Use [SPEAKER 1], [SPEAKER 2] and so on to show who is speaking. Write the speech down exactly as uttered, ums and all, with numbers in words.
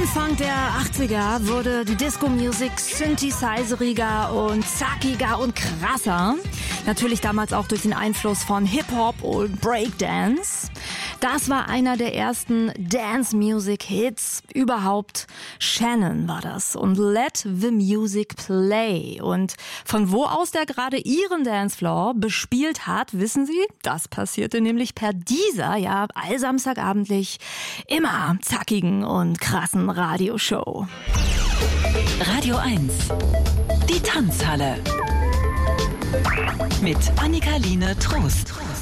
[SPEAKER 1] Anfang der achtziger wurde die Disco-Musik synthesizeriger und zackiger und krasser. Natürlich damals auch durch den Einfluss von Hip-Hop und Breakdance. Das war einer der ersten Dance-Music-Hits überhaupt. Shannon war das und Let the Music Play. Und von wo aus der gerade ihren Dancefloor bespielt hat, wissen Sie? Das passierte nämlich per dieser, ja, allsamstagabendlich immer zackigen und krassen Radioshow.
[SPEAKER 2] Radio eins, die Tanzhalle mit Annika-Line Trost.